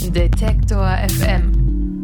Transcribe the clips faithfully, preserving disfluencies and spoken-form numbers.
Detektor F M.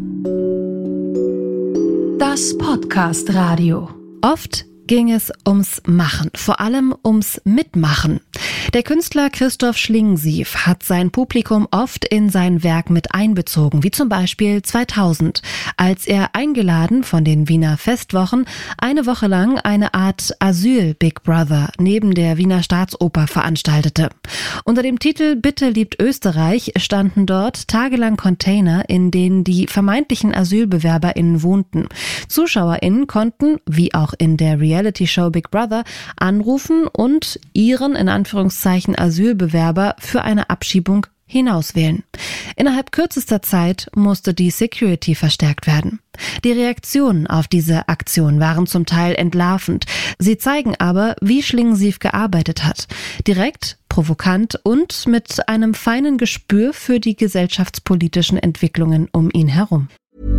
Das Podcast-Radio. Oft ging es ums Machen, vor allem ums Mitmachen. Der Künstler Christoph Schlingensief hat sein Publikum oft in sein Werk mit einbezogen, wie zum Beispiel zweitausend, als er eingeladen von den Wiener Festwochen eine Woche lang eine Art Asyl-Big Brother neben der Wiener Staatsoper veranstaltete. Unter dem Titel Bitte liebt Österreich standen dort tagelang Container, in denen die vermeintlichen AsylbewerberInnen wohnten. ZuschauerInnen konnten, wie auch in der Reality-Show Big Brother, anrufen und ihren, in Anführungszeichen, Asylbewerber für eine Abschiebung hinauswählen. Innerhalb kürzester Zeit musste die Security verstärkt werden. Die Reaktionen auf diese Aktion waren zum Teil entlarvend. Sie zeigen aber, wie Schlingensief gearbeitet hat. Direkt, provokant und mit einem feinen Gespür für die gesellschaftspolitischen Entwicklungen um ihn herum.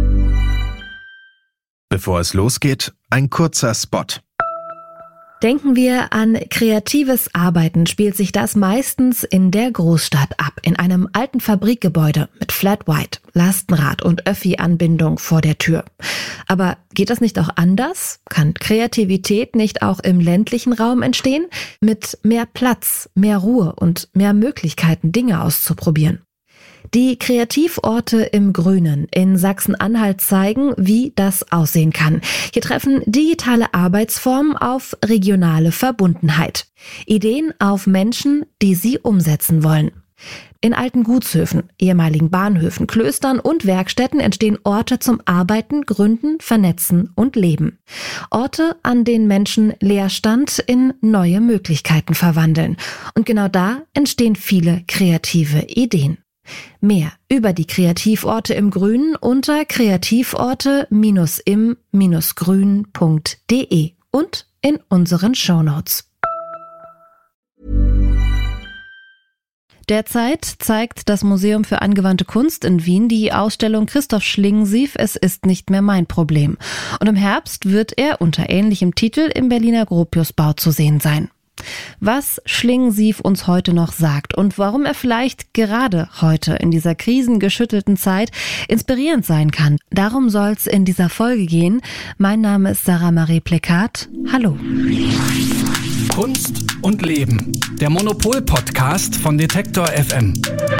Bevor es losgeht, ein kurzer Spot. Denken wir an kreatives Arbeiten, spielt sich das meistens in der Großstadt ab, in einem alten Fabrikgebäude mit Flat White, Lastenrad und Öffi-Anbindung vor der Tür. Aber geht das nicht auch anders? Kann Kreativität nicht auch im ländlichen Raum entstehen? Mit mehr Platz, mehr Ruhe und mehr Möglichkeiten, Dinge auszuprobieren. Die Kreativorte im Grünen in Sachsen-Anhalt zeigen, wie das aussehen kann. Hier treffen digitale Arbeitsformen auf regionale Verbundenheit. Ideen auf Menschen, die sie umsetzen wollen. In alten Gutshöfen, ehemaligen Bahnhöfen, Klöstern und Werkstätten entstehen Orte zum Arbeiten, Gründen, Vernetzen und Leben. Orte, an denen Menschen Leerstand in neue Möglichkeiten verwandeln. Und genau da entstehen viele kreative Ideen. Mehr über die Kreativorte im Grünen unter kreativorte im grün punkt de und in unseren Shownotes. Derzeit zeigt das Museum für angewandte Kunst in Wien die Ausstellung Christoph Schlingensief, es ist nicht mehr mein Problem. Und im Herbst wird er unter ähnlichem Titel im Berliner Gropiusbau zu sehen sein. Was Schlingensief uns heute noch sagt und warum er vielleicht gerade heute in dieser krisengeschüttelten Zeit inspirierend sein kann, darum soll's in dieser Folge gehen. Mein Name ist Sarah Marie Plekat. Hallo. Kunst und Leben, der Monopol-Podcast von Detektor F M.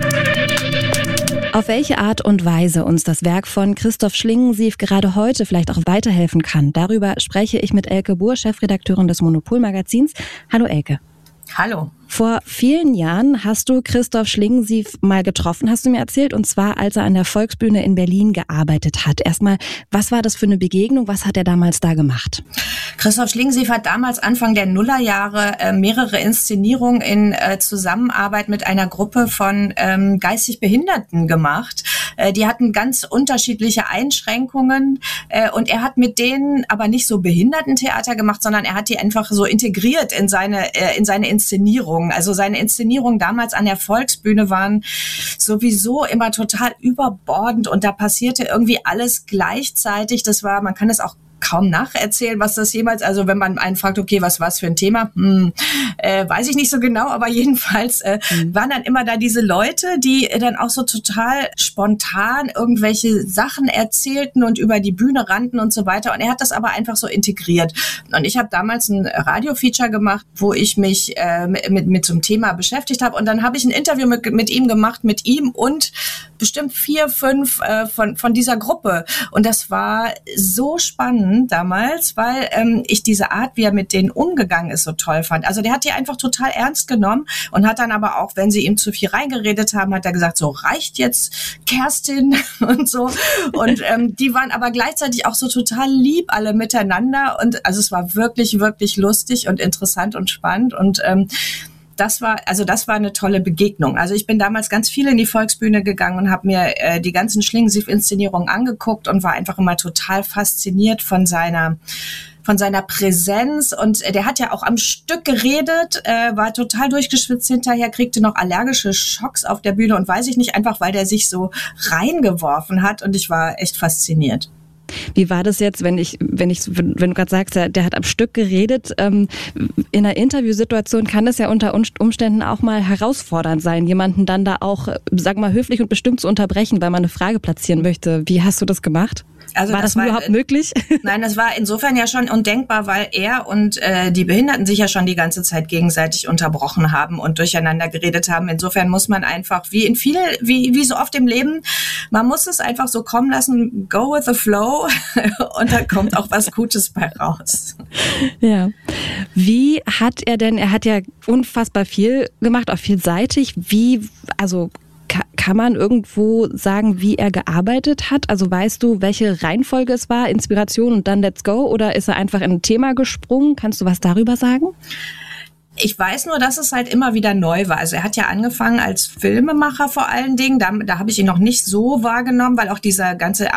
Auf welche Art und Weise uns das Werk von Christoph Schlingensief gerade heute vielleicht auch weiterhelfen kann, darüber spreche ich mit Elke Buhr, Chefredakteurin des Monopol-Magazins. Hallo Elke. Hallo. Vor vielen Jahren hast du Christoph Schlingensief mal getroffen, hast du mir erzählt, und zwar als er an der Volksbühne in Berlin gearbeitet hat. Erstmal, was war das für eine Begegnung? Was hat er damals da gemacht? Christoph Schlingensief hat damals Anfang der Nullerjahre äh, mehrere Inszenierungen in äh, Zusammenarbeit mit einer Gruppe von ähm, geistig Behinderten gemacht. Äh, die hatten ganz unterschiedliche Einschränkungen äh, und er hat mit denen aber nicht so Behindertentheater gemacht, sondern er hat die einfach so integriert in seine äh, in seine Inszenierung. Also seine Inszenierungen damals an der Volksbühne waren sowieso immer total überbordend und da passierte irgendwie alles gleichzeitig. Das war, man kann es auch kaum nacherzählen, was das jemals, also wenn man einen fragt, okay, was war's für ein Thema? Hm, äh, weiß ich nicht so genau, aber jedenfalls äh, mhm. waren dann immer da diese Leute, die dann auch so total spontan irgendwelche Sachen erzählten und über die Bühne rannten und so weiter. Und er hat das aber einfach so integriert. Und ich habe damals ein Radio-Feature gemacht, wo ich mich äh, mit, mit so einem Thema beschäftigt habe. Und dann habe ich ein Interview mit, mit ihm gemacht, mit ihm und bestimmt vier, fünf äh, von, von dieser Gruppe. Und das war so spannend damals, weil ähm, ich diese Art, wie er mit denen umgegangen ist, so toll fand. Also der hat die einfach total ernst genommen und hat dann aber auch, wenn sie ihm zu viel reingeredet haben, hat er gesagt, so reicht jetzt Kerstin und so. Und ähm, die waren aber gleichzeitig auch so total lieb alle miteinander und also es war wirklich, wirklich lustig und interessant und spannend und ähm, Das war, also das war eine tolle Begegnung. Also ich bin damals ganz viel in die Volksbühne gegangen und habe mir äh, die ganzen Schlingensief-Inszenierungen angeguckt und war einfach immer total fasziniert von seiner von seiner Präsenz und äh, der hat ja auch am Stück geredet, äh, war total durchgeschwitzt hinterher, kriegte noch allergische Schocks auf der Bühne und weiß ich nicht, einfach weil der sich so reingeworfen hat und ich war echt fasziniert. Wie war das jetzt, wenn ich, wenn ich, wenn du gerade sagst, der, der hat am Stück geredet, ähm, in einer Interviewsituation kann es ja unter Umständen auch mal herausfordernd sein, jemanden dann da auch, sag mal, höflich und bestimmt zu unterbrechen, weil man eine Frage platzieren möchte. Wie hast du das gemacht? Also war das, das war, überhaupt möglich? Nein, das war insofern ja schon undenkbar, weil er und äh, die Behinderten sich ja schon die ganze Zeit gegenseitig unterbrochen haben und durcheinander geredet haben. Insofern muss man einfach, wie in viel, wie wie so oft im Leben, man muss es einfach so kommen lassen, go with the flow und dann kommt auch was Gutes bei raus. Ja. Wie hat er denn, er hat ja unfassbar viel gemacht, auch vielseitig. Wie, also kann man irgendwo sagen, wie er gearbeitet hat? Also weißt du, welche Reihenfolge es war, Inspiration und dann Let's Go? Oder ist er einfach in ein Thema gesprungen? Kannst du was darüber sagen? Ich weiß nur, dass es halt immer wieder neu war. Also er hat ja angefangen als Filmemacher vor allen Dingen. Da, da habe ich ihn noch nicht so wahrgenommen, weil auch dieser ganze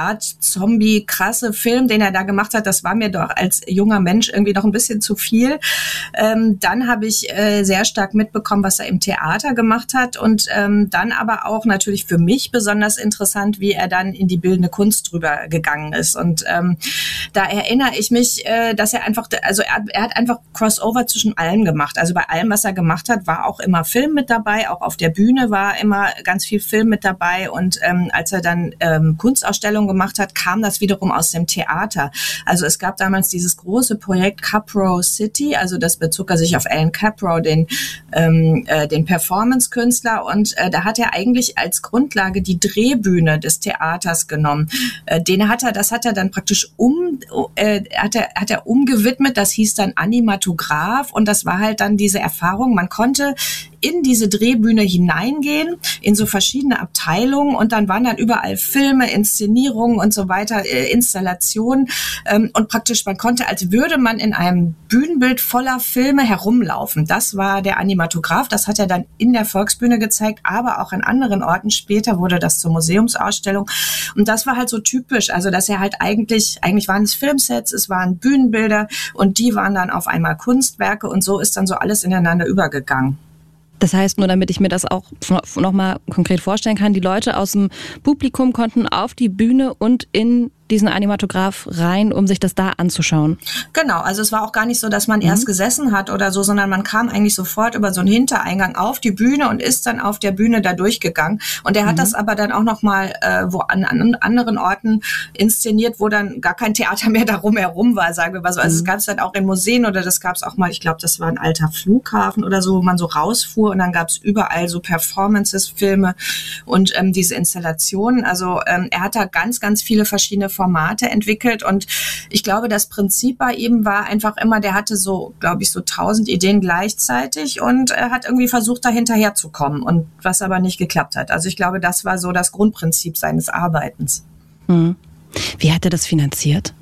Avantgarde-Zombie-krasse Film, den er da gemacht hat, das war mir doch als junger Mensch irgendwie noch ein bisschen zu viel. Ähm, dann habe ich äh, sehr stark mitbekommen, was er im Theater gemacht hat. Und ähm, dann aber auch natürlich für mich besonders interessant, wie er dann in die bildende Kunst drüber gegangen ist. Und ähm, da erinnere ich mich, äh, dass er einfach, also er, er hat einfach Crossover zwischen allen gemacht. gemacht. Also bei allem, was er gemacht hat, war auch immer Film mit dabei. Auch auf der Bühne war immer ganz viel Film mit dabei. Und ähm, als er dann ähm, Kunstausstellungen gemacht hat, kam das wiederum aus dem Theater. Also es gab damals dieses große Projekt Caprow City. Also das bezog er sich auf Alan Caprow, den, ähm, äh, den Performance-Künstler. Und äh, da hat er eigentlich als Grundlage die Drehbühne des Theaters genommen. Äh, den hat er, das hat er dann praktisch um, äh, hat er, hat er umgewidmet. Das hieß dann Animatograph. Und das war halt dann diese Erfahrung, man konnte in diese Drehbühne hineingehen, in so verschiedene Abteilungen und dann waren dann überall Filme, Inszenierungen und so weiter, äh, Installationen ähm, und praktisch, man konnte, als würde man in einem Bühnenbild voller Filme herumlaufen. Das war der Animatograph, das hat er dann in der Volksbühne gezeigt, aber auch an anderen Orten. Später wurde das zur Museumsausstellung und das war halt so typisch, also dass er halt eigentlich, eigentlich waren es Filmsets, es waren Bühnenbilder und die waren dann auf einmal Kunstwerke und so ist dann so alles ineinander übergegangen. Das heißt, nur damit ich mir das auch nochmal konkret vorstellen kann, die Leute aus dem Publikum konnten auf die Bühne und in diesen Animatograph rein, um sich das da anzuschauen. Genau, also es war auch gar nicht so, dass man mhm. erst gesessen hat oder so, sondern man kam eigentlich sofort über so einen Hintereingang auf die Bühne und ist dann auf der Bühne da durchgegangen. Und er hat mhm. das aber dann auch nochmal äh, wo an, an anderen Orten inszeniert, wo dann gar kein Theater mehr darum herum war, sagen wir mal so. Also mhm. es gab es dann auch in Museen oder das gab es auch mal, ich glaube, das war ein alter Flughafen oder so, wo man so rausfuhr und dann gab es überall so Performances, Filme und ähm, diese Installationen. Also ähm, er hat da ganz, ganz viele verschiedene Formate entwickelt und ich glaube, das Prinzip bei ihm war einfach immer, der hatte so, glaube ich, so tausend Ideen gleichzeitig und er hat irgendwie versucht, da hinterher zu kommen und was aber nicht geklappt hat. Also ich glaube, das war so das Grundprinzip seines Arbeitens. Hm. Wie hat er das finanziert?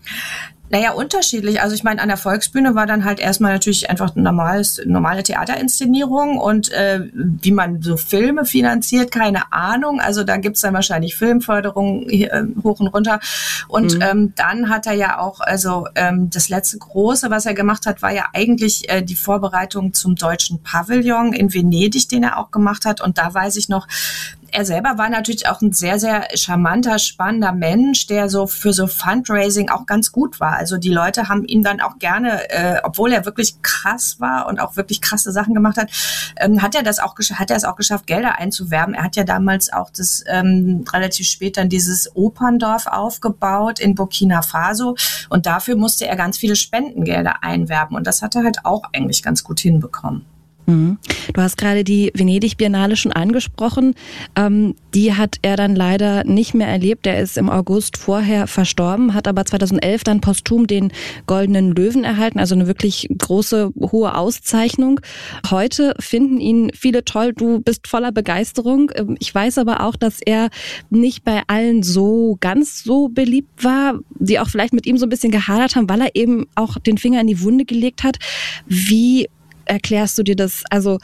Naja, unterschiedlich. Also ich meine, an der Volksbühne war dann halt erstmal natürlich einfach normales, normale Theaterinszenierung und äh, wie man so Filme finanziert, keine Ahnung. Also da gibt's dann wahrscheinlich Filmförderung äh, hoch und runter. Und mhm. ähm, dann hat er ja auch, also ähm, das letzte Große, was er gemacht hat, war ja eigentlich äh, die Vorbereitung zum Deutschen Pavillon in Venedig, den er auch gemacht hat. Und da weiß ich noch, er selber war natürlich auch ein sehr, sehr charmanter, spannender Mensch, der so für so Fundraising auch ganz gut war. Also die Leute haben ihm dann auch gerne, äh, obwohl er wirklich krass war und auch wirklich krasse Sachen gemacht hat, ähm, hat er das auch hat er es auch geschafft, Gelder einzuwerben. Er hat ja damals auch das ähm, relativ spät dann dieses Operndorf aufgebaut in Burkina Faso und dafür musste er ganz viele Spendengelder einwerben und das hat er halt auch eigentlich ganz gut hinbekommen. Du hast gerade die Venedig-Biennale schon angesprochen. Ähm, die hat er dann leider nicht mehr erlebt. Er ist im August vorher verstorben, hat aber zweitausendelf dann posthum den Goldenen Löwen erhalten, also eine wirklich große, hohe Auszeichnung. Heute finden ihn viele toll. Du bist voller Begeisterung. Ich weiß aber auch, dass er nicht bei allen so ganz so beliebt war, die auch vielleicht mit ihm so ein bisschen gehadert haben, weil er eben auch den Finger in die Wunde gelegt hat. Wie erklärst du dir das? Also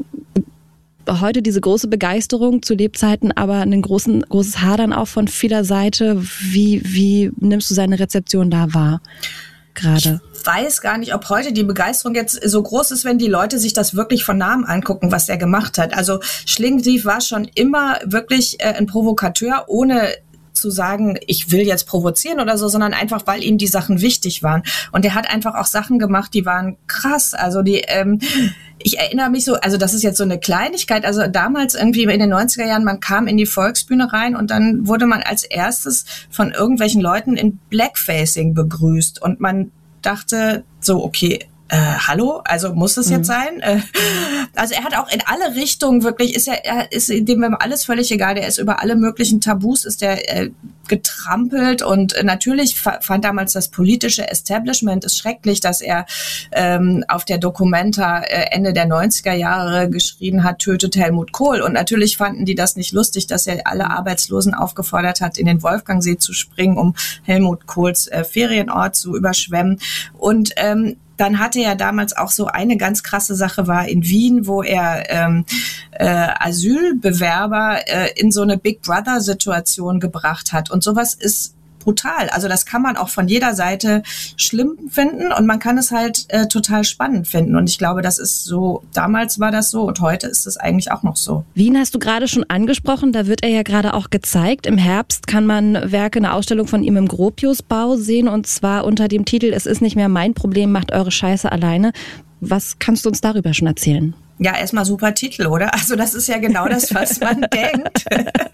heute diese große Begeisterung zu Lebzeiten, aber ein großen, großes Hadern auch von vieler Seite. Wie, wie nimmst du seine Rezeption da wahr gerade? Ich weiß gar nicht, ob heute die Begeisterung jetzt so groß ist, wenn die Leute sich das wirklich von Namen angucken, was er gemacht hat. Also Schlingensief war schon immer wirklich äh, ein Provokateur, ohne zu sagen, ich will jetzt provozieren oder so, sondern einfach, weil ihm die Sachen wichtig waren. Und er hat einfach auch Sachen gemacht, die waren krass. Also die, ähm, ich erinnere mich so, also das ist jetzt so eine Kleinigkeit, also damals irgendwie in den neunziger Jahren, man kam in die Volksbühne rein und dann wurde man als erstes von irgendwelchen Leuten in Blackfacing begrüßt und man dachte so, okay, Äh, hallo, also muss es jetzt sein? Äh, also er hat auch in alle Richtungen wirklich, ist er, er ist dem alles völlig egal, der ist über alle möglichen Tabus, ist der äh, getrampelt und äh, natürlich fa- fand damals das politische Establishment es schrecklich, dass er ähm, auf der Documenta äh, Ende der neunziger Jahre geschrien hat, tötet Helmut Kohl und natürlich fanden die das nicht lustig, dass er alle Arbeitslosen aufgefordert hat, in den Wolfgangsee zu springen, um Helmut Kohls äh, Ferienort zu überschwemmen und ähm, dann hatte er damals auch so eine ganz krasse Sache war in Wien, wo er ähm, äh, Asylbewerber äh, in so eine Big Brother-Situation gebracht hat. Und sowas ist brutal. Also das kann man auch von jeder Seite schlimm finden und man kann es halt äh, total spannend finden. Und ich glaube, das ist so, damals war das so und heute ist es eigentlich auch noch so. Wien hast du gerade schon angesprochen, da wird er ja gerade auch gezeigt. Im Herbst kann man Werke, eine Ausstellung von ihm im Gropiusbau sehen und zwar unter dem Titel Es ist nicht mehr mein Problem, macht eure Scheiße alleine. Was kannst du uns darüber schon erzählen? Ja, erstmal super Titel, oder? Also das ist ja genau das, was man denkt.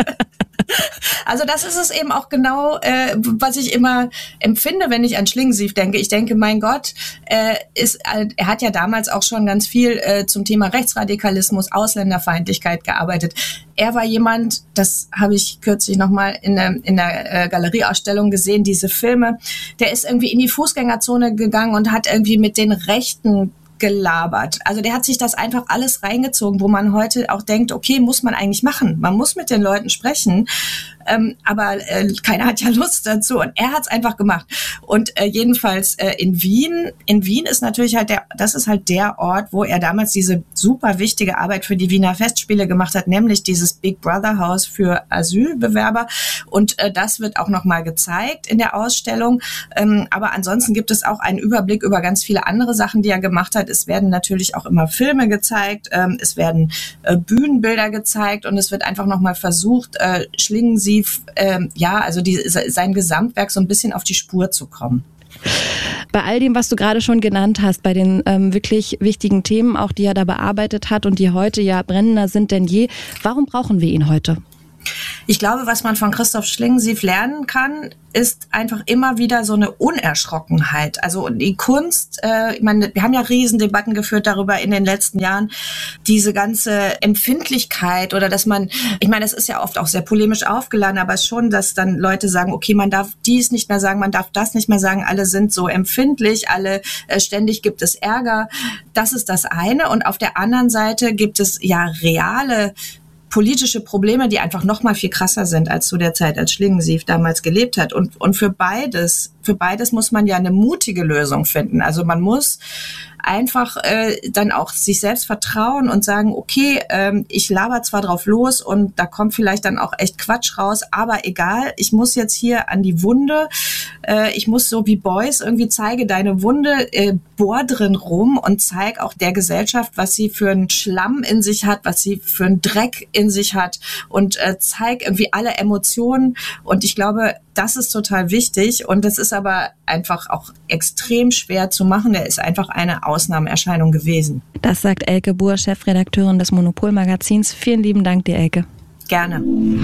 Also das ist es eben auch genau, äh, was ich immer empfinde, wenn ich an Schlingensief denke. Ich denke, mein Gott, äh, ist, äh, er hat ja damals auch schon ganz viel äh, zum Thema Rechtsradikalismus, Ausländerfeindlichkeit gearbeitet. Er war jemand, das habe ich kürzlich nochmal in der, in der äh, Galerieausstellung gesehen, diese Filme, der ist irgendwie in die Fußgängerzone gegangen und hat irgendwie mit den Rechten gelabert. Also der hat sich das einfach alles reingezogen, wo man heute auch denkt, okay, muss man eigentlich machen. Man muss mit den Leuten sprechen, ähm, aber äh, keiner hat ja Lust dazu und er hat es einfach gemacht. Und äh, jedenfalls äh, in Wien, in Wien ist natürlich halt der, das ist halt der Ort, wo er damals diese super wichtige Arbeit für die Wiener Festspiele gemacht hat, nämlich dieses Big Brother Haus für Asylbewerber und äh, das wird auch nochmal gezeigt in der Ausstellung. Ähm, aber ansonsten gibt es auch einen Überblick über ganz viele andere Sachen, die er gemacht hat. Es werden natürlich auch immer Filme gezeigt, ähm, es werden äh, Bühnenbilder gezeigt und es wird einfach nochmal versucht, äh, Schlingensief, äh, ja, also die, sein Gesamtwerk so ein bisschen auf die Spur zu kommen. Bei all dem, was du gerade schon genannt hast, bei den ähm, wirklich wichtigen Themen, auch die er da bearbeitet hat und die heute ja brennender sind denn je, warum brauchen wir ihn heute? Ich glaube, was man von Christoph Schlingensief lernen kann, ist einfach immer wieder so eine Unerschrockenheit. Also die Kunst, äh, ich meine, wir haben ja Riesendebatten geführt darüber in den letzten Jahren, diese ganze Empfindlichkeit oder dass man, ich meine, das ist ja oft auch sehr polemisch aufgeladen, aber schon, dass dann Leute sagen, okay, man darf dies nicht mehr sagen, man darf das nicht mehr sagen, alle sind so empfindlich, alle äh, ständig gibt es Ärger. Das ist das eine. Und auf der anderen Seite gibt es ja reale politische Probleme, die einfach noch mal viel krasser sind als zu der Zeit, als Schlingensief damals gelebt hat. Und, und für beides, für beides muss man ja eine mutige Lösung finden. Also man muss einfach äh, dann auch sich selbst vertrauen und sagen, okay, ähm, ich laber zwar drauf los und da kommt vielleicht dann auch echt Quatsch raus, aber egal, ich muss jetzt hier an die Wunde, äh, ich muss so wie Beuys irgendwie zeige deine Wunde, äh, bohr drin rum und zeig auch der Gesellschaft, was sie für einen Schlamm in sich hat, was sie für einen Dreck in sich hat und äh, zeig irgendwie alle Emotionen und ich glaube, das ist total wichtig und das ist aber einfach auch extrem schwer zu machen. Der ist einfach eine Ausnahmeerscheinung gewesen. Das sagt Elke Buhr, Chefredakteurin des Monopol-Magazins. Vielen lieben Dank dir, Elke. Gerne.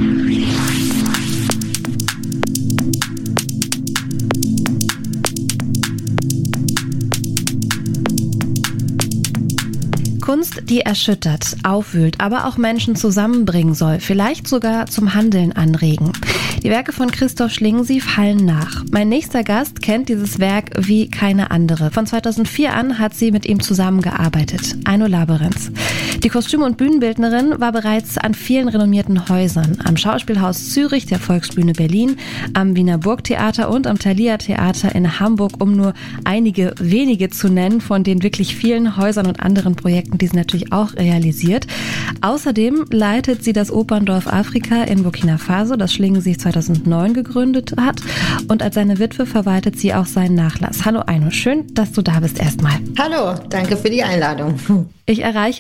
Kunst, die erschüttert, aufwühlt, aber auch Menschen zusammenbringen soll, vielleicht sogar zum Handeln anregen. Die Werke von Christoph Schlingensief hallen nach. Mein nächster Gast kennt dieses Werk wie keine andere. Von zweitausendvier an hat sie mit ihm zusammengearbeitet. Aino Laberenz. Die Kostüm- und Bühnenbildnerin war bereits an vielen renommierten Häusern. Am Schauspielhaus Zürich, der Volksbühne Berlin, am Wiener Burgtheater und am Thalia Theater in Hamburg, um nur einige wenige zu nennen von den wirklich vielen Häusern und anderen Projekten, die sie natürlich auch realisiert. Außerdem leitet sie das Operndorf Afrika in Burkina Faso, das Schlingensief zweitausendneun gegründet hat. Und als seine Witwe verwaltet sie auch seinen Nachlass. Hallo Aino, schön, dass du da bist erstmal. Hallo, danke für die Einladung. Ich erreiche dich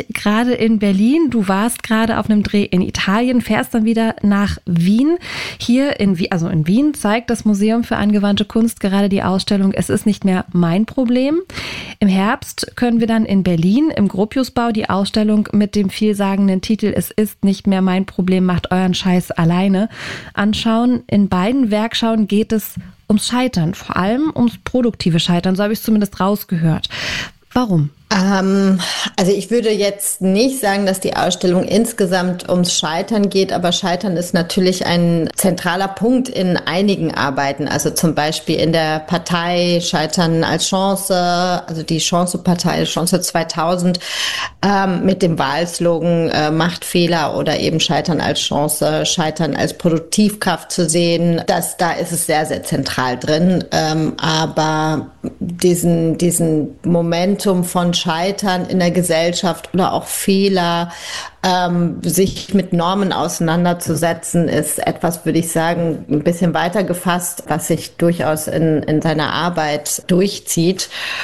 gerade in Berlin. Du warst gerade auf einem Dreh in Italien, fährst dann wieder nach Wien. Hier in, also in Wien zeigt das Museum für angewandte Kunst gerade die Ausstellung Es ist nicht mehr mein Problem. Im Herbst können wir dann in Berlin im Gropiusbau die Ausstellung mit dem vielsagenden Titel Es ist nicht mehr mein Problem, macht euren Scheiß alleine anschauen. In beiden Werkschauen geht es ums Scheitern, vor allem ums produktive Scheitern, so habe ich es zumindest rausgehört. Warum? Ähm, also ich würde jetzt nicht sagen, dass die Ausstellung insgesamt ums Scheitern geht, aber Scheitern ist natürlich ein zentraler Punkt in einigen Arbeiten. Also zum Beispiel in der Partei Scheitern als Chance, also die Chance-Partei, Chance zweitausend, ähm, mit dem Wahlslogan äh, Macht Fehler oder eben Scheitern als Chance, Scheitern als Produktivkraft zu sehen. Das, da ist es sehr, sehr zentral drin. Ähm, aber diesen, diesen Momentum von Scheitern in der Gesellschaft oder auch Fehler, ähm, sich mit Normen auseinanderzusetzen, ist etwas, würde ich sagen, ein bisschen weiter gefasst, was sich durchaus in, in seiner Arbeit durchzieht.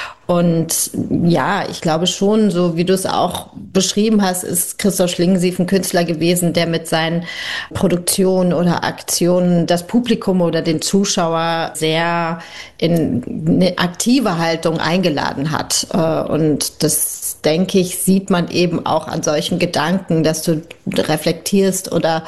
Und ja, ich glaube schon, so wie du es auch beschrieben hast, ist Christoph Schlingensief ein Künstler gewesen, der mit seinen Produktionen oder Aktionen das Publikum oder den Zuschauer sehr in eine aktive Haltung eingeladen hat. Und das, denke ich, sieht man eben auch an solchen Gedanken, dass du reflektierst oder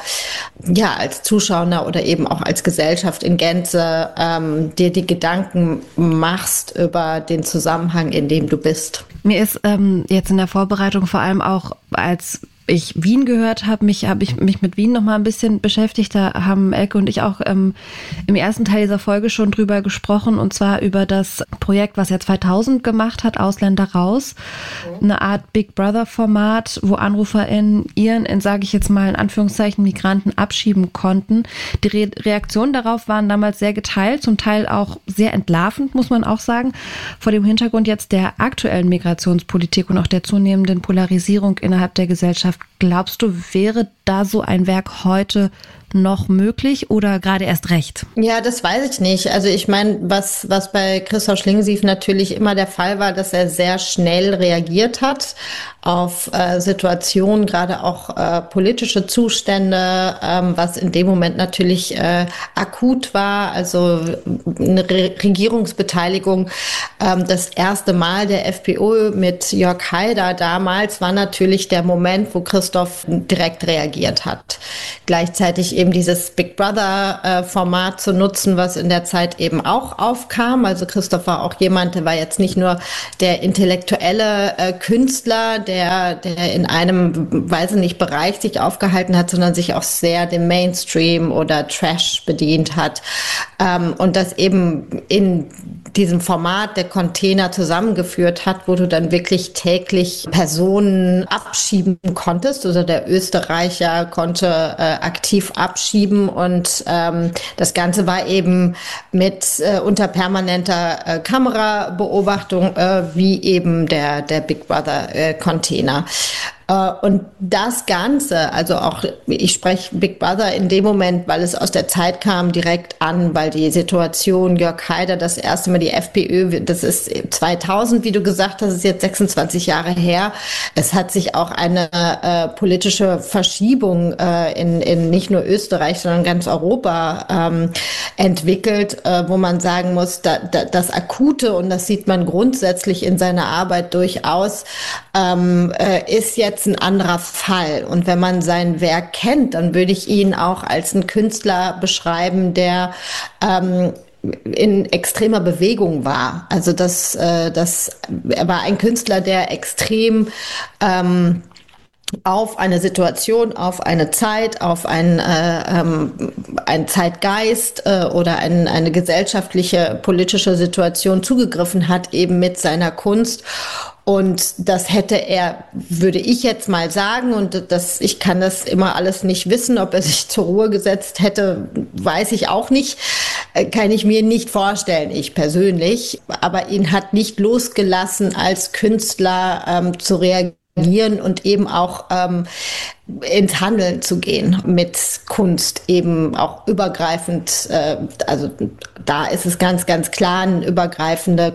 ja als Zuschauer oder eben auch als Gesellschaft in Gänze ähm, dir die Gedanken machst über den Zusammenhang, in dem du bist. Mir ist ähm, jetzt in der Vorbereitung vor allem auch, als ich Wien gehört habe, mich habe ich mich mit Wien noch mal ein bisschen beschäftigt. Da haben Elke und ich auch ähm, im ersten Teil dieser Folge schon drüber gesprochen, und zwar über das Projekt, was er zweitausend gemacht hat, Ausländer raus. Eine Art Big Brother Format, wo AnruferInnen ihren, in, sage ich jetzt mal in Anführungszeichen, Migranten abschieben konnten. Die Re- Reaktionen darauf waren damals sehr geteilt, zum Teil auch sehr entlarvend, muss man auch sagen. Vor dem Hintergrund jetzt der aktuellen Migrationspolitik und auch der zunehmenden Polarisierung innerhalb der Gesellschaft. Glaubst du, wäre da so ein Werk heute noch möglich oder gerade erst recht? Ja, das weiß ich nicht. Also ich meine, was, was bei Christoph Schlingensief natürlich immer der Fall war, dass er sehr schnell reagiert hat auf äh, Situationen, gerade auch äh, politische Zustände, ähm, was in dem Moment natürlich äh, akut war. Also eine Re- Regierungsbeteiligung. Ähm, das erste Mal der F P O mit Jörg Haider damals war natürlich der Moment, wo Christoph direkt reagiert hat. Gleichzeitig eben dieses Big Brother-Format äh, zu nutzen, was in der Zeit eben auch aufkam. Also Christoph war auch jemand, der war jetzt nicht nur der intellektuelle äh, Künstler, der, der in einem, weiß ich nicht, Bereich sich aufgehalten hat, sondern sich auch sehr dem Mainstream oder Trash bedient hat. Ähm, und das eben in diesem Format der Container zusammengeführt hat, wo du dann wirklich täglich Personen abschieben konntest. Also der Österreicher konnte äh, aktiv abschieben und ähm, das Ganze war eben mit äh, unter permanenter äh, Kamerabeobachtung, äh, wie eben der, der Big Brother äh, Container. Und das Ganze, also auch, ich spreche Big Brother in dem Moment, weil es aus der Zeit kam, direkt an, weil die Situation Jörg Haider, das erste Mal die FPÖ, das ist zweitausend, wie du gesagt hast, ist jetzt sechsundzwanzig Jahre her. Es hat sich auch eine äh, politische Verschiebung äh, in, in nicht nur Österreich, sondern ganz Europa ähm, entwickelt, äh, wo man sagen muss, da, da, das Akute, und das sieht man grundsätzlich in seiner Arbeit durchaus, ähm, äh, ist jetzt ein anderer Fall. Und wenn man sein Werk kennt, dann würde ich ihn auch als einen Künstler beschreiben, der ähm, in extremer Bewegung war. Also das, äh, das, er war ein Künstler, der extrem ähm, auf eine Situation, auf eine Zeit, auf einen, äh, ähm, einen Zeitgeist äh, oder ein, eine gesellschaftliche, politische Situation zugegriffen hat, eben mit seiner Kunst. Und das hätte er, würde ich jetzt mal sagen, und das, ich kann das immer alles nicht wissen, ob er sich zur Ruhe gesetzt hätte, weiß ich auch nicht, kann ich mir nicht vorstellen, ich persönlich. Aber ihn hat nicht losgelassen, als Künstler ähm, zu reagieren reagieren und eben auch ähm, ins Handeln zu gehen mit Kunst, eben auch übergreifend, äh, also da ist es ganz, ganz klar eine übergreifende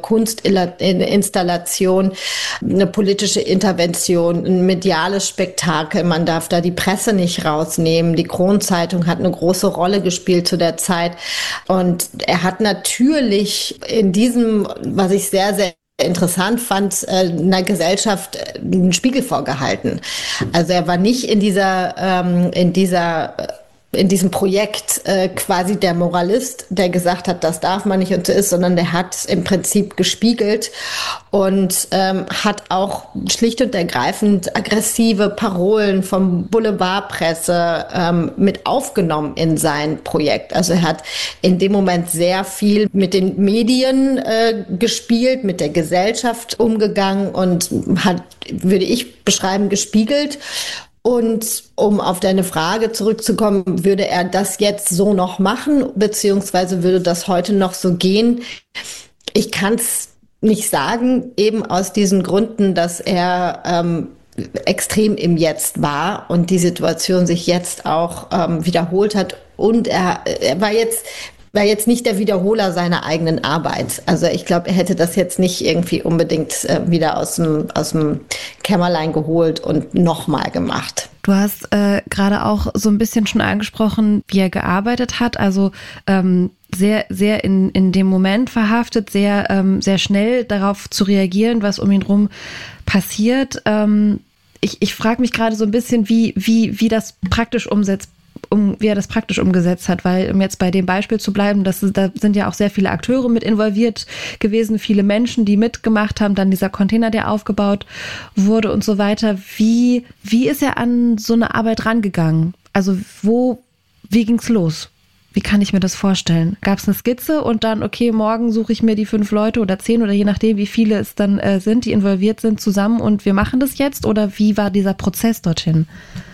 Kunstinstallation, eine politische Intervention, ein mediales Spektakel, man darf da die Presse nicht rausnehmen, die Kronzeitung hat eine große Rolle gespielt zu der Zeit und er hat natürlich in diesem, was ich sehr, sehr interessant fand, einer Gesellschaft einen Spiegel vorgehalten. Also er war nicht in dieser, ähm, in dieser, in diesem Projekt äh, quasi der Moralist, der gesagt hat, das darf man nicht und so ist, sondern der hat im Prinzip gespiegelt und ähm, hat auch schlicht und ergreifend aggressive Parolen vom Boulevardpresse ähm, mit aufgenommen in sein Projekt. Also er hat in dem Moment sehr viel mit den Medien äh, gespielt, mit der Gesellschaft umgegangen und hat, würde ich beschreiben, gespiegelt. Und um auf deine Frage zurückzukommen, würde er das jetzt so noch machen, beziehungsweise würde das heute noch so gehen? Ich kann es nicht sagen, eben aus diesen Gründen, dass er ähm, extrem im Jetzt war und die Situation sich jetzt auch ähm, wiederholt hat. Und er, er war jetzt... war jetzt nicht der Wiederholer seiner eigenen Arbeit. Also ich glaube, er hätte das jetzt nicht irgendwie unbedingt äh, wieder aus dem, aus dem Kämmerlein geholt und nochmal gemacht. Du hast äh, gerade auch so ein bisschen schon angesprochen, wie er gearbeitet hat. Also ähm, sehr, sehr in, in dem Moment verhaftet, sehr, ähm, sehr schnell darauf zu reagieren, was um ihn rum passiert. Ähm, ich ich frage mich gerade so ein bisschen, wie, wie, wie das praktisch umsetzt. Um, wie er das praktisch umgesetzt hat, weil, um jetzt bei dem Beispiel zu bleiben, das ist, da sind ja auch sehr viele Akteure mit involviert gewesen, viele Menschen, die mitgemacht haben, dann dieser Container, der aufgebaut wurde und so weiter. Wie, wie ist er an so eine Arbeit rangegangen? Also wo, wie ging's los? Wie kann ich mir das vorstellen? Gab es eine Skizze und dann, okay, morgen suche ich mir die fünf Leute oder zehn oder je nachdem, wie viele es dann äh, sind, die involviert sind, zusammen und wir machen das jetzt? Oder wie war dieser Prozess dorthin?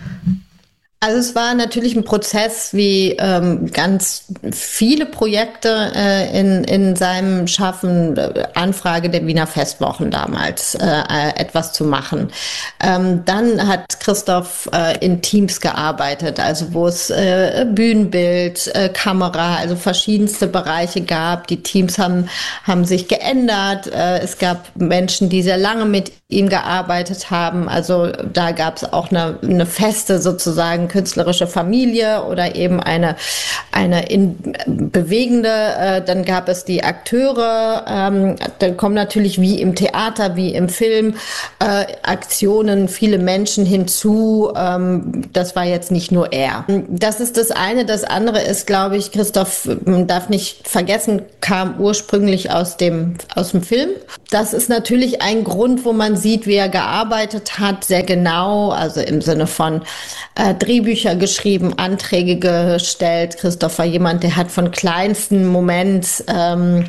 Also es war natürlich ein Prozess, wie ähm, ganz viele Projekte äh, in in seinem Schaffen, äh, Anfrage der Wiener Festwochen damals, äh, etwas zu machen. Ähm, dann hat Christoph äh, in Teams gearbeitet, also wo es äh, Bühnenbild, äh, Kamera, also verschiedenste Bereiche gab. Die Teams haben haben sich geändert. Äh, es gab Menschen, die sehr lange mit ihm gearbeitet haben. Also da gab es auch eine, eine feste sozusagen künstlerische Familie oder eben eine eine in, bewegende. Äh, dann gab es die Akteure. Ähm, dann kommen natürlich wie im Theater, wie im Film äh, Aktionen, viele Menschen hinzu. Ähm, das war jetzt nicht nur er. Das ist das eine. Das andere ist, glaube ich, Christoph, man darf nicht vergessen, kam ursprünglich aus dem aus dem Film. Das ist natürlich ein Grund, wo man sieht, wie er gearbeitet hat, sehr genau, also im Sinne von äh, Drehbücher geschrieben, Anträge gestellt. Christoph war jemand, der hat von kleinsten Moment ähm,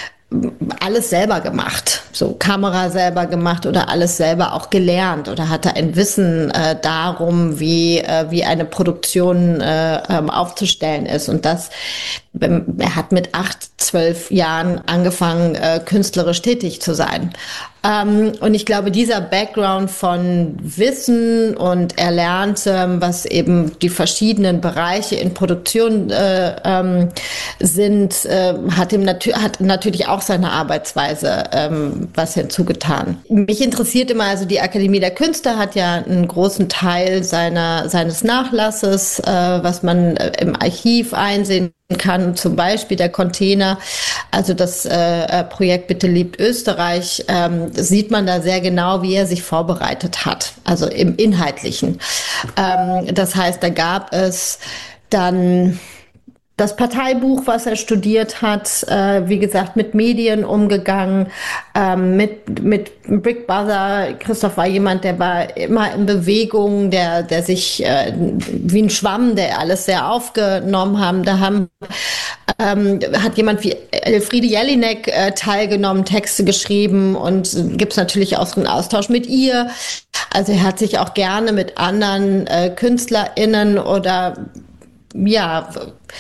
alles selber gemacht, so Kamera selber gemacht oder alles selber auch gelernt oder hatte ein Wissen äh, darum, wie äh, wie eine Produktion äh, ähm, aufzustellen ist. Und das, er hat mit acht, zwölf Jahren angefangen, äh, künstlerisch tätig zu sein. Ähm, und ich glaube, dieser Background von Wissen und Erlerntem, was eben die verschiedenen Bereiche in Produktion äh, ähm, sind, äh, hat ihm natu- hat natürlich auch seine Arbeitsweise ähm, was hinzugetan. Mich interessiert immer, also die Akademie der Künste hat ja einen großen Teil seiner seines Nachlasses, äh, was man äh, im Archiv einsehen kann, zum Beispiel der Container, also das äh, Projekt Bitte liebt Österreich, ähm, sieht man da sehr genau, wie er sich vorbereitet hat, also im Inhaltlichen. Ähm, das heißt, da gab es dann das Parteibuch, was er studiert hat, äh, wie gesagt, mit Medien umgegangen, ähm, mit mit Big Brother. Christoph war jemand, der war immer in Bewegung, der der sich äh, wie ein Schwamm, der alles sehr aufgenommen haben. Da haben ähm, hat jemand wie Elfriede Jelinek äh, teilgenommen, Texte geschrieben und gibt's natürlich auch einen Austausch mit ihr. Also er hat sich auch gerne mit anderen äh, KünstlerInnen oder ja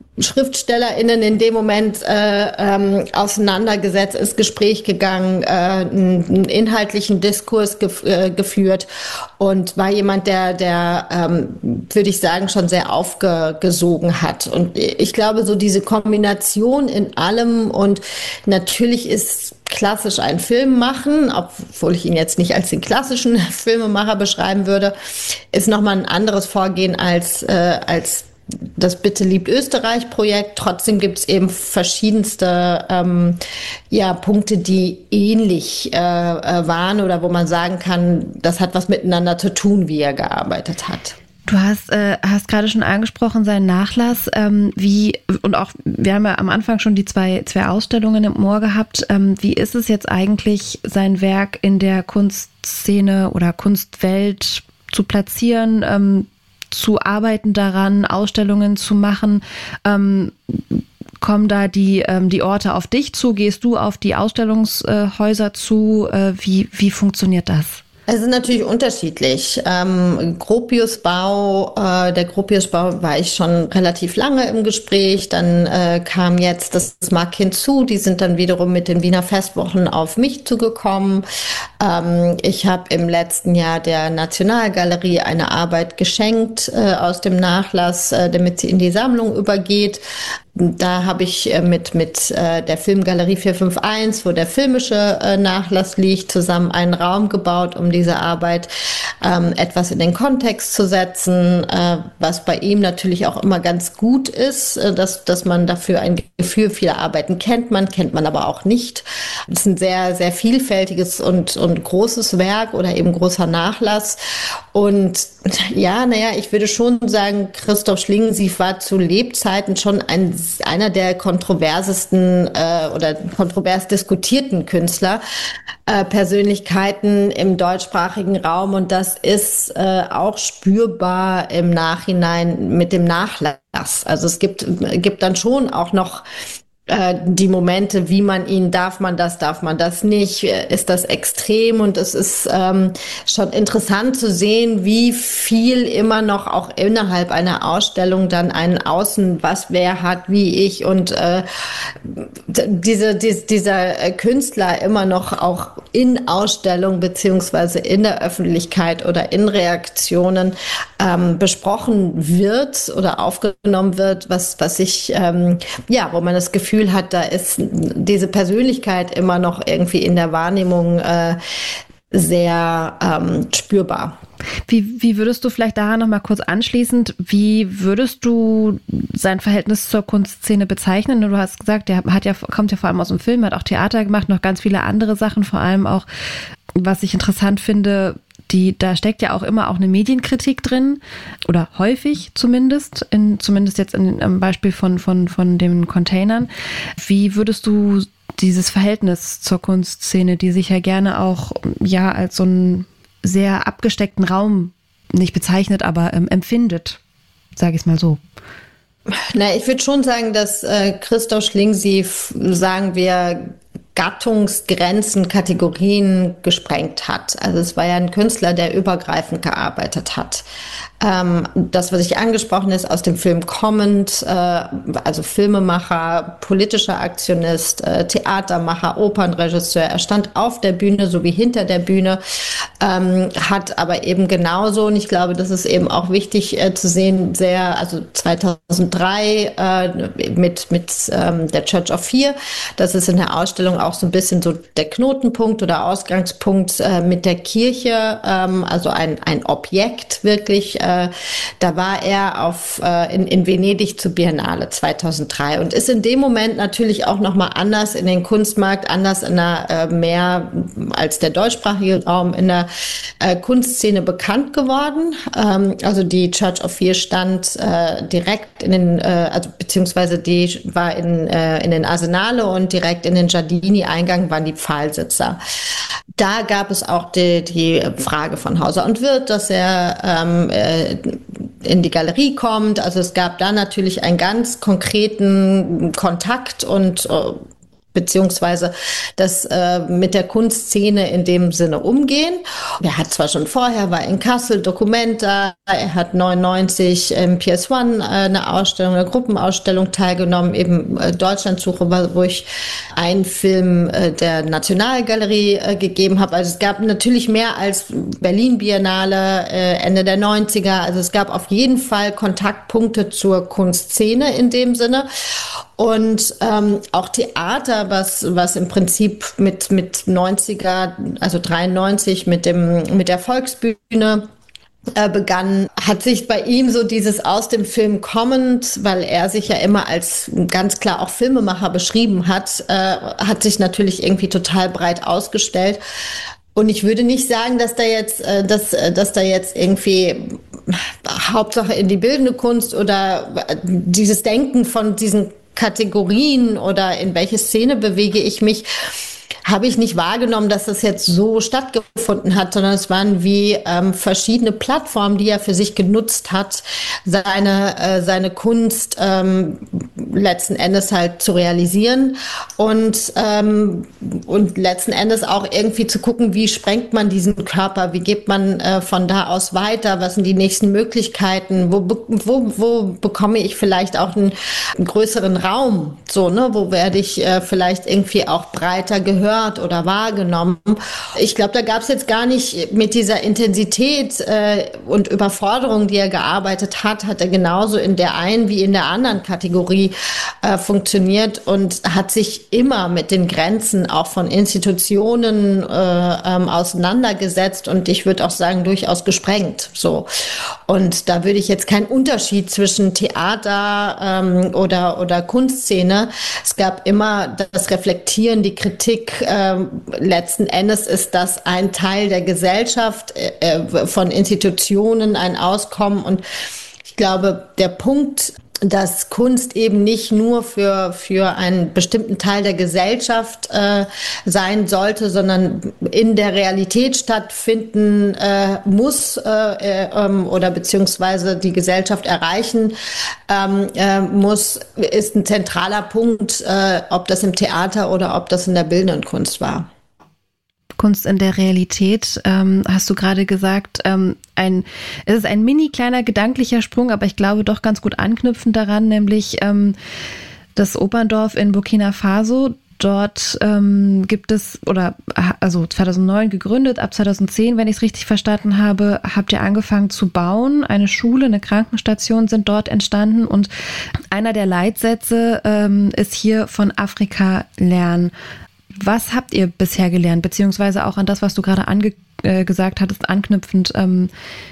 SchriftstellerInnen in dem Moment äh, ähm, auseinandergesetzt, ins Gespräch gegangen, äh, einen inhaltlichen Diskurs gef- äh, geführt und war jemand, der, der ähm, würde ich sagen, schon sehr aufgesogen hat. Und ich glaube, so diese Kombination in allem, und natürlich ist klassisch einen Film machen, obwohl ich ihn jetzt nicht als den klassischen Filmemacher beschreiben würde, ist nochmal ein anderes Vorgehen als, äh, als das Bitte liebt Österreich-Projekt. Trotzdem gibt es eben verschiedenste ähm, ja, Punkte, die ähnlich äh, waren oder wo man sagen kann, das hat was miteinander zu tun, wie er gearbeitet hat. Du hast, äh, hast gerade schon angesprochen, seinen Nachlass, ähm, wie, und auch, wir haben ja am Anfang schon die zwei, zwei Ausstellungen im Ohr gehabt. Ähm, wie ist es jetzt eigentlich, sein Werk in der Kunstszene oder Kunstwelt zu platzieren, ähm, zu arbeiten daran, Ausstellungen zu machen? Ähm, kommen da die, ähm, die Orte auf dich zu? Gehst du auf die Ausstellungshäuser zu? Äh, wie, wie funktioniert das? Es ist natürlich unterschiedlich. Ähm, Gropiusbau, äh, der Gropiusbau war ich schon relativ lange im Gespräch. Dann äh, kam jetzt das Mark hinzu. Die sind dann wiederum mit den Wiener Festwochen auf mich zugekommen. Ähm, ich habe im letzten Jahr der Nationalgalerie eine Arbeit geschenkt äh, aus dem Nachlass, äh, damit sie in die Sammlung übergeht. Da habe ich äh, mit, mit äh, der Filmgalerie vier fünf eins, wo der filmische äh, Nachlass liegt, zusammen einen Raum gebaut, um diese Arbeit ähm, etwas in den Kontext zu setzen, äh, was bei ihm natürlich auch immer ganz gut ist, äh, dass, dass man dafür ein Gefühl, viele Arbeiten kennt man, kennt man aber auch nicht. Es ist ein sehr, sehr vielfältiges und, und großes Werk oder eben großer Nachlass. Und ja, naja, ich würde schon sagen, Christoph Schlingensief war zu Lebzeiten schon ein einer der kontroversesten äh, oder kontrovers diskutierten Künstler, äh, Persönlichkeiten im deutschsprachigen Raum, und das ist äh, auch spürbar im Nachhinein mit dem Nachlass. Also es gibt, gibt dann schon auch noch die Momente, wie man ihn, darf man das, darf man das nicht, ist das extrem, und es ist ähm, schon interessant zu sehen, wie viel immer noch auch innerhalb einer Ausstellung dann einen Außen, was wer hat, wie ich, und äh, diese, diese, dieser Künstler immer noch auch in Ausstellung beziehungsweise in der Öffentlichkeit oder in Reaktionen ähm, besprochen wird oder aufgenommen wird, was, was ich, ähm, ja, wo man das Gefühl hat, da ist diese Persönlichkeit immer noch irgendwie in der Wahrnehmung äh, sehr ähm, spürbar. Wie, wie würdest du vielleicht daran noch mal kurz anschließend, wie würdest du sein Verhältnis zur Kunstszene bezeichnen? Du hast gesagt, der hat ja, kommt ja vor allem aus dem Film, hat auch Theater gemacht, noch ganz viele andere Sachen, vor allem auch, was ich interessant finde, Die, da steckt ja auch immer auch eine Medienkritik drin, oder häufig zumindest, in, zumindest jetzt in, im Beispiel von, von, von den Containern. Wie würdest du dieses Verhältnis zur Kunstszene, die sich ja gerne auch ja als so einen sehr abgesteckten Raum nicht bezeichnet, aber ähm, empfindet, sage ich es mal so? Na, ich würde schon sagen, dass äh, Christoph Schlingensief, sagen wir, Gattungsgrenzen, Kategorien gesprengt hat. Also es war ja ein Künstler, der übergreifend gearbeitet hat. Ähm, das, was ich angesprochen ist, aus dem Film kommend, äh, also Filmemacher, politischer Aktionist, äh, Theatermacher, Opernregisseur. Er stand auf der Bühne sowie hinter der Bühne, ähm, hat aber eben genauso, und ich glaube, das ist eben auch wichtig äh, zu sehen, sehr, also zweitausenddrei äh, mit, mit ähm, der Church of Fear, das ist in der Ausstellung auch so ein bisschen so der Knotenpunkt oder Ausgangspunkt äh, mit der Kirche, ähm, also ein, ein Objekt wirklich. Äh, da war er auf, äh, in, in Venedig zur Biennale zweitausenddrei und ist in dem Moment natürlich auch nochmal anders in den Kunstmarkt, anders in der, äh, mehr als der deutschsprachige Raum in der äh, Kunstszene bekannt geworden. Ähm, also die Church of Fear stand äh, direkt in den, äh, also beziehungsweise die war in, äh, in den Arsenale, und direkt in den Giardini-Eingang waren die Pfahlsitzer. Da gab es auch die, die Frage von Hauser und Wirth, dass er ähm, in die Galerie kommt. Also es gab da natürlich einen ganz konkreten Kontakt und beziehungsweise das äh, mit der Kunstszene in dem Sinne umgehen. Er hat zwar schon vorher, war in Kassel, Documenta, er hat neunundneunzig im P S eins äh, eine Ausstellung, eine Gruppenausstellung teilgenommen, eben äh, Deutschlandsuche, wo ich einen Film äh, der Nationalgalerie äh, gegeben habe. Also es gab natürlich mehr als Berlin Biennale, äh, Ende der neunziger. Also es gab auf jeden Fall Kontaktpunkte zur Kunstszene in dem Sinne. Und ähm, auch Theater, was was im Prinzip mit mit neunziger, also dreiundneunzig mit dem mit der Volksbühne äh, begann, hat sich bei ihm so dieses aus dem Film kommend, weil er sich ja immer als ganz klar auch Filmemacher beschrieben hat, äh, hat sich natürlich irgendwie total breit ausgestellt. Und ich würde nicht sagen, dass da jetzt, äh, dass, dass da jetzt irgendwie Hauptsache in die bildende Kunst oder dieses Denken von diesen Kategorien oder in welche Szene bewege ich mich, habe ich nicht wahrgenommen, dass das jetzt so stattgefunden hat, sondern es waren wie ähm, verschiedene Plattformen, die er für sich genutzt hat, seine, äh, seine Kunst ähm, letzten Endes halt zu realisieren und, ähm, und letzten Endes auch irgendwie zu gucken, wie sprengt man diesen Körper, wie geht man äh, von da aus weiter, was sind die nächsten Möglichkeiten, wo, wo, wo bekomme ich vielleicht auch einen, einen größeren Raum, so, ne, wo werde ich äh, vielleicht irgendwie auch breiter gehört oder wahrgenommen. Ich glaube, da gab es jetzt gar nicht mit dieser Intensität äh, und Überforderung, die er gearbeitet hat, hat er genauso in der einen wie in der anderen Kategorie äh, funktioniert und hat sich immer mit den Grenzen auch von Institutionen äh, ähm, auseinandergesetzt und ich würde auch sagen, durchaus gesprengt. So. Und da würde ich jetzt keinen Unterschied zwischen Theater ähm, oder, oder Kunstszene. Es gab immer das Reflektieren, die Kritik. Ähm, letzten Endes ist das ein Teil der Gesellschaft, äh, von Institutionen, ein Auskommen. Und ich glaube, der Punkt, dass Kunst eben nicht nur für für einen bestimmten Teil der Gesellschaft äh, sein sollte, sondern in der Realität stattfinden äh, muss äh, äh, oder beziehungsweise die Gesellschaft erreichen ähm, äh, muss, ist ein zentraler Punkt, äh, ob das im Theater oder ob das in der bildenden Kunst war. Kunst in der Realität, ähm, hast du gerade gesagt, ähm, ein, es ist ein mini kleiner gedanklicher Sprung, aber ich glaube doch ganz gut anknüpfend daran, nämlich ähm, das Operndorf in Burkina Faso. Dort ähm, gibt es, oder also zweitausendneun gegründet, ab zweitausendzehn, wenn ich es richtig verstanden habe, habt ihr angefangen zu bauen. Eine Schule, eine Krankenstation sind dort entstanden und einer der Leitsätze ähm, ist hier von Afrika lernen. Was habt ihr bisher gelernt, beziehungsweise auch an das, was du gerade ange- äh, gesagt hattest, anknüpfend, ähm,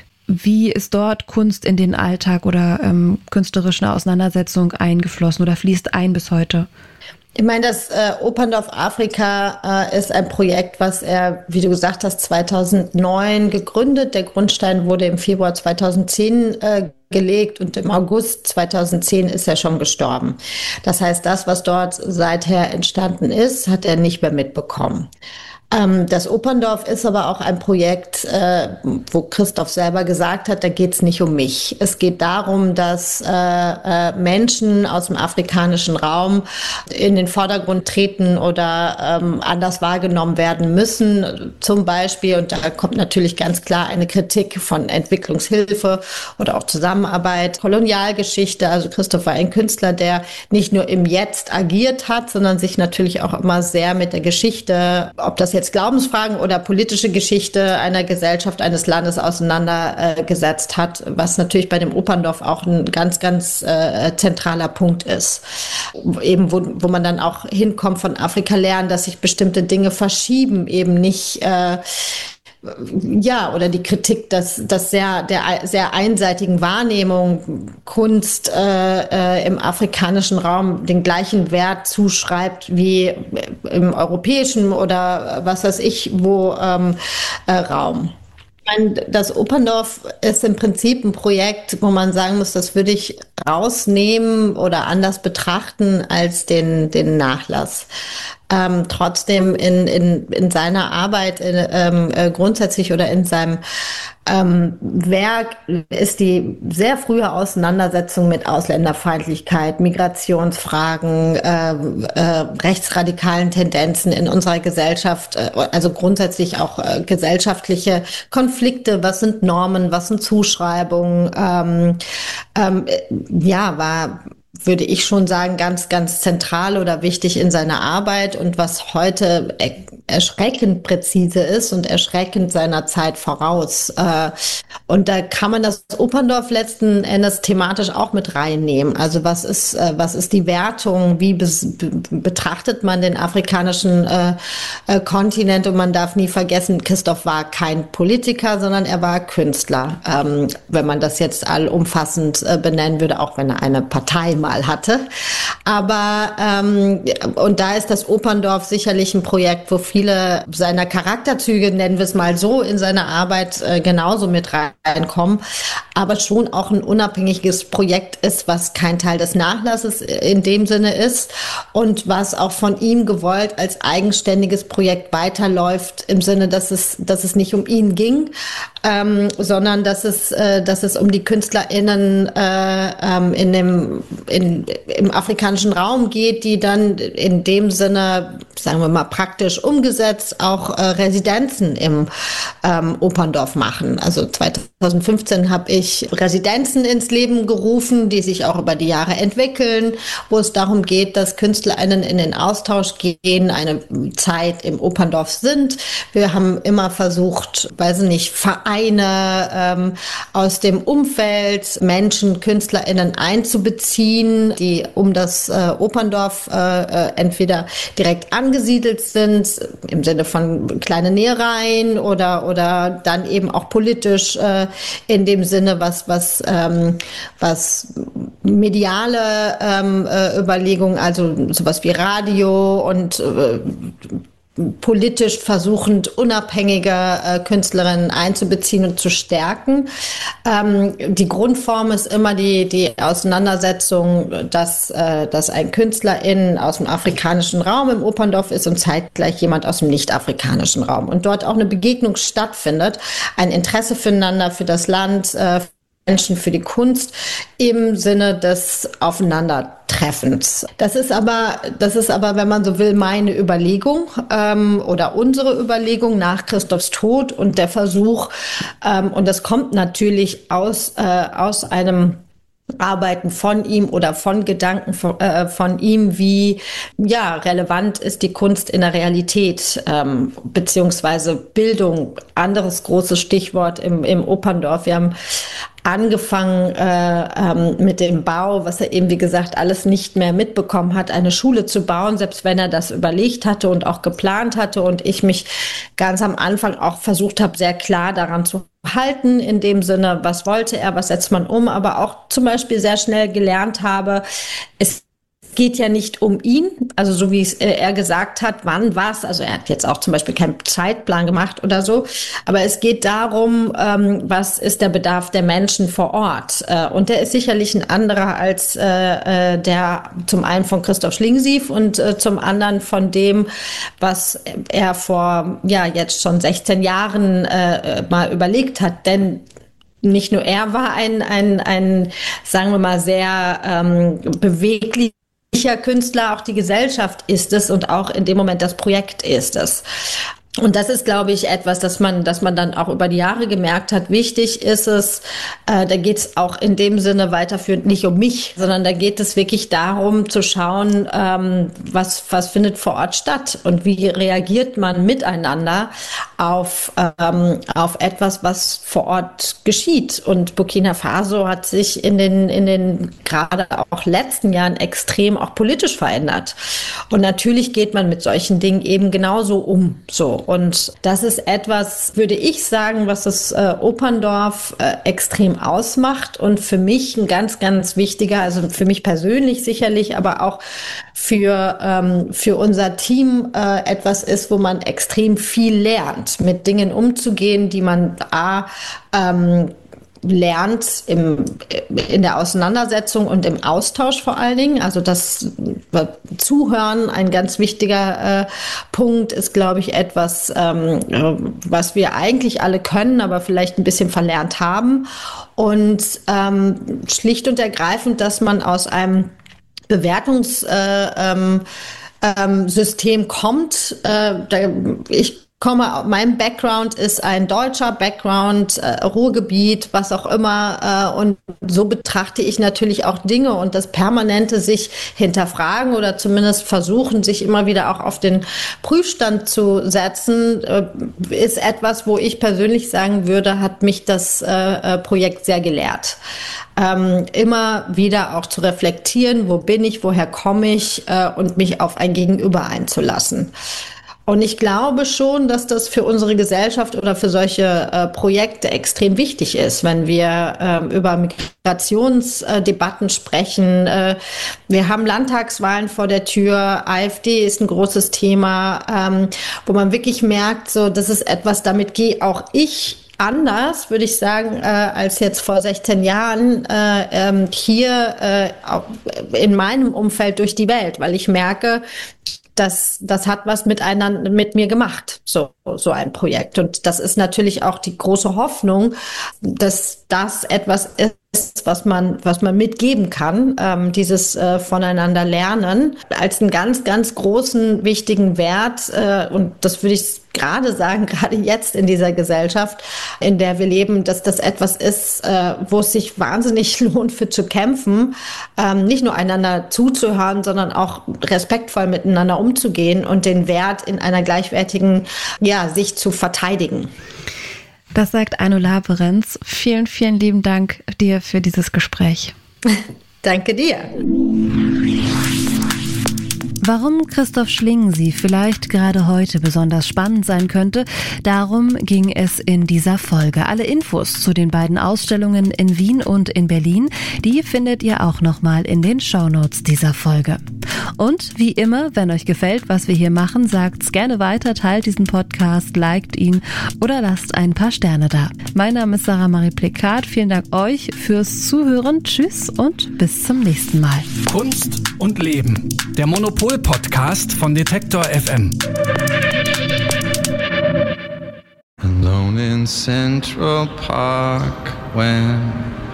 wie ist dort Kunst in den Alltag oder ähm, künstlerische Auseinandersetzung eingeflossen oder fließt ein bis heute? Ich meine, das äh, Operndorf Afrika äh, ist ein Projekt, was er, wie du gesagt hast, zweitausendneun gegründet. Der Grundstein wurde im Februar zweitausendzehn äh, gelegt und im August zweitausendzehn ist er schon gestorben. Das heißt, das, was dort seither entstanden ist, hat er nicht mehr mitbekommen. Ähm, das Operndorf ist aber auch ein Projekt, äh, wo Christoph selber gesagt hat, da geht es nicht um mich. Es geht darum, dass äh, äh, Menschen aus dem afrikanischen Raum in den Vordergrund treten oder ähm, anders wahrgenommen werden müssen. Zum Beispiel, und da kommt natürlich ganz klar eine Kritik von Entwicklungshilfe oder auch Zusammenarbeit, Kolonialgeschichte. Also Christoph war ein Künstler, der nicht nur im Jetzt agiert hat, sondern sich natürlich auch immer sehr mit der Geschichte, ob das jetzt Glaubensfragen oder politische Geschichte einer Gesellschaft, eines Landes auseinandergesetzt äh, hat, was natürlich bei dem Operndorf auch ein ganz, ganz äh, zentraler Punkt ist. Eben, wo, wo man dann auch hinkommt von Afrika lernen, dass sich bestimmte Dinge verschieben, eben nicht äh, ja, oder die Kritik, dass, dass sehr, der sehr einseitigen Wahrnehmung Kunst äh, äh, im afrikanischen Raum den gleichen Wert zuschreibt wie im europäischen oder was weiß ich wo ähm, äh, Raum. Das Operndorf ist im Prinzip ein Projekt, wo man sagen muss, das würde ich rausnehmen oder anders betrachten als den, den Nachlass. ähm, trotzdem in, in, in seiner Arbeit in, ähm, äh, grundsätzlich oder in seinem ähm, Werk ist die sehr frühe Auseinandersetzung mit Ausländerfeindlichkeit, Migrationsfragen, äh, äh, rechtsradikalen Tendenzen in unserer Gesellschaft, äh, also grundsätzlich auch äh, gesellschaftliche Konflikte, was sind Normen, was sind Zuschreibungen, ähm, ähm, ja, war, würde ich schon sagen, ganz, ganz zentral oder wichtig in seiner Arbeit und was heute erschreckend präzise ist und erschreckend seiner Zeit voraus. Und da kann man das Operndorf letzten Endes thematisch auch mit reinnehmen. Also was ist, was ist die Wertung? Wie betrachtet man den afrikanischen Kontinent? Und man darf nie vergessen, Christoph war kein Politiker, sondern er war Künstler. Wenn man das jetzt allumfassend benennen würde, auch wenn er eine Partei mal hatte. Aber ähm, und da ist das Operndorf sicherlich ein Projekt, wo viele seiner Charakterzüge, nennen wir es mal so, in seiner Arbeit äh, genauso mit reinkommen, aber schon auch ein unabhängiges Projekt ist, was kein Teil des Nachlasses in dem Sinne ist und was auch von ihm gewollt als eigenständiges Projekt weiterläuft, im Sinne, dass es, dass es nicht um ihn ging, ähm, sondern dass es, äh, dass es um die KünstlerInnen äh, ähm, in dem in, im afrikanischen Raum geht, die dann in dem Sinne, sagen wir mal praktisch umgesetzt, auch äh, Residenzen im ähm, Operndorf machen. Also zweitausendfünfzehn habe ich Residenzen ins Leben gerufen, die sich auch über die Jahre entwickeln, wo es darum geht, dass KünstlerInnen in den Austausch gehen, eine Zeit im Operndorf sind. Wir haben immer versucht, weiß ich nicht, Vereine ähm, aus dem Umfeld, Menschen, KünstlerInnen einzubeziehen, die um das äh, Operndorf äh, entweder direkt angesiedelt sind, im Sinne von kleine Nähereien oder oder dann eben auch politisch äh, in dem Sinne, was was ähm, was mediale ähm, äh, Überlegungen, also sowas wie Radio und äh, politisch versuchend unabhängige äh, Künstlerinnen einzubeziehen und zu stärken. Ähm, die Grundform ist immer die, die Auseinandersetzung, dass, äh, dass ein Künstlerin aus dem afrikanischen Raum im Operndorf ist und zeitgleich jemand aus dem nicht-afrikanischen Raum. Und dort auch eine Begegnung stattfindet, ein Interesse füreinander, für das Land, äh, Menschen, für die Kunst im Sinne des Aufeinandertreffens. Das ist aber, das ist aber, wenn man so will, meine Überlegung ähm, oder unsere Überlegung nach Christophs Tod und der Versuch, ähm, und das kommt natürlich aus, äh, aus einem Arbeiten von ihm oder von Gedanken von, äh, von ihm, wie ja relevant ist die Kunst in der Realität, ähm, beziehungsweise Bildung, anderes großes Stichwort im, im Operndorf. Wir haben angefangen äh, ähm, mit dem Bau, was er eben, wie gesagt, alles nicht mehr mitbekommen hat, eine Schule zu bauen, selbst wenn er das überlegt hatte und auch geplant hatte und ich mich ganz am Anfang auch versucht habe, sehr klar daran zu halten, in dem Sinne, was wollte er, was setzt man um, aber auch zum Beispiel sehr schnell gelernt habe, es geht ja nicht um ihn, also so wie es er gesagt hat, wann was, also er hat jetzt auch zum Beispiel keinen Zeitplan gemacht oder so, aber es geht darum, ähm, was ist der Bedarf der Menschen vor Ort, äh, und der ist sicherlich ein anderer als äh, der zum einen von Christoph Schlingensief und äh, zum anderen von dem, was er vor ja jetzt schon sechzehn Jahren äh, mal überlegt hat, denn nicht nur er war ein, ein, ein sagen wir mal, sehr ähm, beweglich Künstler, auch die Gesellschaft ist es und auch in dem Moment das Projekt ist es. Und das ist, glaube ich, etwas, das man, dass man dann auch über die Jahre gemerkt hat. Wichtig ist es, äh, da geht es auch in dem Sinne weiterführend nicht um mich, sondern da geht es wirklich darum zu schauen, ähm, was, was findet vor Ort statt und wie reagiert man miteinander auf, ähm, auf etwas, was vor Ort geschieht. Und Burkina Faso hat sich in den, in den gerade auch letzten Jahren extrem auch politisch verändert. Und natürlich geht man mit solchen Dingen eben genauso um, so. Und das ist etwas, würde ich sagen, was das äh, Operndorf äh, extrem ausmacht und für mich ein ganz, ganz wichtiger, also für mich persönlich sicherlich, aber auch für, ähm, für unser Team äh, etwas ist, wo man extrem viel lernt, mit Dingen umzugehen, die man a, ähm, lernt im, in der Auseinandersetzung und im Austausch vor allen Dingen. Also das Zuhören, ein ganz wichtiger äh, Punkt, ist, glaube ich, etwas, ähm, was wir eigentlich alle können, aber vielleicht ein bisschen verlernt haben. Und ähm, schlicht und ergreifend, dass man aus einem Bewertungssystem äh, ähm, System kommt. Äh, da, ich komme, mein Background ist ein deutscher Background, äh, Ruhrgebiet, was auch immer. Äh, und so betrachte ich natürlich auch Dinge, und das permanente sich hinterfragen oder zumindest versuchen, sich immer wieder auch auf den Prüfstand zu setzen, äh, ist etwas, wo ich persönlich sagen würde, hat mich das äh, Projekt sehr gelehrt. Ähm, immer wieder auch zu reflektieren, wo bin ich, woher komme ich, äh, und mich auf ein Gegenüber einzulassen. Und ich glaube schon, dass das für unsere Gesellschaft oder für solche äh, Projekte extrem wichtig ist, wenn wir äh, über Migrationsdebatten sprechen. Äh, wir haben Landtagswahlen vor der Tür, AfD ist ein großes Thema, ähm, wo man wirklich merkt, so, das ist etwas, damit gehe auch ich anders, würde ich sagen, äh, als jetzt vor sechzehn Jahren äh, ähm, hier äh, in meinem Umfeld durch die Welt, weil ich merke, Das, das hat was miteinander, mit mir gemacht, so, so ein Projekt. Und das ist natürlich auch die große Hoffnung, dass das etwas ist, was man, was man mitgeben kann, ähm, dieses äh, voneinander lernen, als einen ganz, ganz großen, wichtigen Wert. Äh, und das würde ich gerade sagen, gerade jetzt in dieser Gesellschaft, in der wir leben, dass das etwas ist, äh, wo es sich wahnsinnig lohnt, für zu kämpfen, ähm, nicht nur einander zuzuhören, sondern auch respektvoll miteinander umzugehen und den Wert in einer gleichwertigen, ja, sich zu verteidigen. Das sagt Aynola Behrens. Vielen, vielen lieben Dank dir für dieses Gespräch. Danke dir. Warum Christoph Schlingensief vielleicht gerade heute besonders spannend sein könnte, darum ging es in dieser Folge. Alle Infos zu den beiden Ausstellungen in Wien und in Berlin, die findet ihr auch nochmal in den Shownotes dieser Folge. Und wie immer, wenn euch gefällt, was wir hier machen, sagt's gerne weiter, teilt diesen Podcast, liked ihn oder lasst ein paar Sterne da. Mein Name ist Sarah Marie Plikat. Vielen Dank euch fürs Zuhören. Tschüss und bis zum nächsten Mal. Kunst und Leben. Der Monopol-Podcast von Detektor F M. Alone in Central Park when